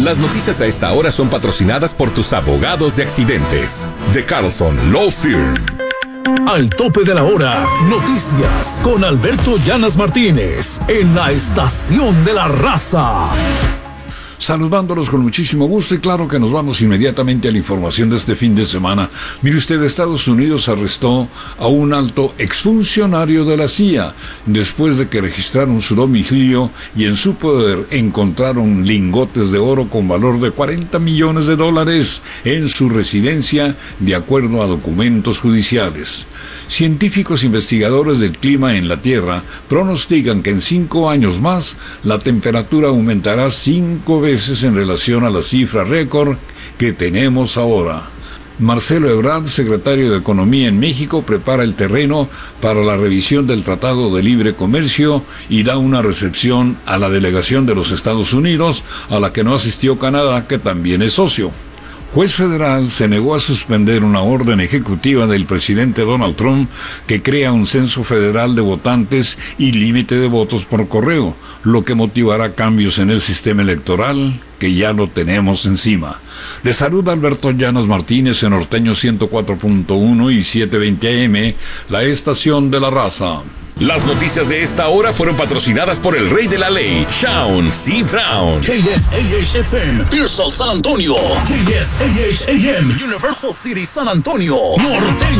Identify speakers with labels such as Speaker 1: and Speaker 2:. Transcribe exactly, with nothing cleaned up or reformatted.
Speaker 1: Las noticias a esta hora son patrocinadas por tus abogados de accidentes. De Carlson Law Firm.
Speaker 2: Al tope de la hora, noticias con Alberto Llanas Martínez en la Estación de la Raza.
Speaker 3: Saludándolos con muchísimo gusto y claro que nos vamos inmediatamente a la información de este fin de semana. Mire usted, Estados Unidos arrestó a un alto exfuncionario de la C I A después de que registraron su domicilio y en su poder encontraron lingotes de oro con valor de cuarenta millones de dólares en su residencia, de acuerdo a documentos judiciales. Científicos investigadores del clima en la Tierra pronostican que en cinco años más la temperatura aumentará cinco veces en relación a la cifra récord que tenemos ahora. Marcelo Ebrard, secretario de Economía en México, prepara el terreno para la revisión del Tratado de Libre Comercio y da una recepción a la delegación de los Estados Unidos, a la que no asistió Canadá, que también es socio. Juez federal se negó a suspender una orden ejecutiva del presidente Donald Trump que crea un censo federal de votantes y límite de votos por correo, lo que motivará cambios en el sistema electoral que ya lo tenemos encima. Les saluda Alberto Llanas Martínez en Norteño ciento cuatro punto uno y setecientos veinte A M, la Estación de la Raza.
Speaker 1: Las noticias de esta hora fueron patrocinadas por el rey de la ley, Shawn C. Brown.
Speaker 2: K S A H F M, Pearsall, San Antonio. K S A H A M, Universal City, San Antonio. Norteño.